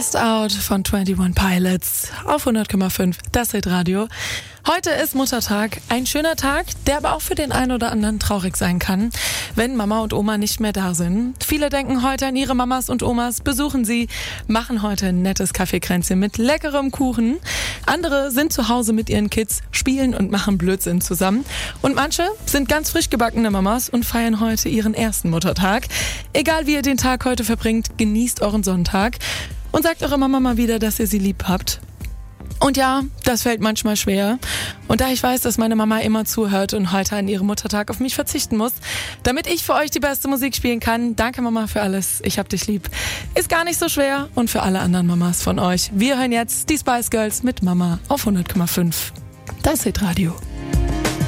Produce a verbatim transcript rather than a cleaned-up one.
Stressed Out von einundzwanzig Pilots auf hundert Komma fünf, das Hitradio. Heute ist Muttertag, ein schöner Tag, der aber auch für den einen oder anderen traurig sein kann, wenn Mama und Oma nicht mehr da sind. Viele denken heute an ihre Mamas und Omas, besuchen sie, machen heute ein nettes Kaffeekränzchen mit leckerem Kuchen. Andere sind zu Hause mit ihren Kids, spielen und machen Blödsinn zusammen. Und manche sind ganz frisch gebackene Mamas und feiern heute ihren ersten Muttertag. Egal wie ihr den Tag heute verbringt, genießt euren Sonntag und sagt eurer Mama mal wieder, dass ihr sie lieb habt. Und ja, das fällt manchmal schwer. Und da ich weiß, dass meine Mama immer zuhört und heute an ihrem Muttertag auf mich verzichten muss, damit ich für euch die beste Musik spielen kann, danke Mama für alles, ich hab dich lieb. Ist gar nicht so schwer und für alle anderen Mamas von euch. Wir hören jetzt die Spice Girls mit Mama auf hundert Komma fünf. Das Hitradio.